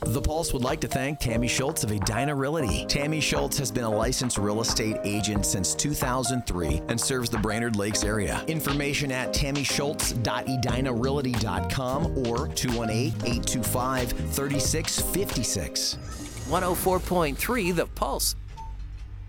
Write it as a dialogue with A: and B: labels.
A: The Pulse would like to thank Tammy Schultz of Edina Realty. Tammy Schultz has been a licensed real estate agent since 2003 and serves the Brainerd Lakes area. Information at tammyschultz.edinarealty.com or 218-825-3656.
B: 104.3 The Pulse.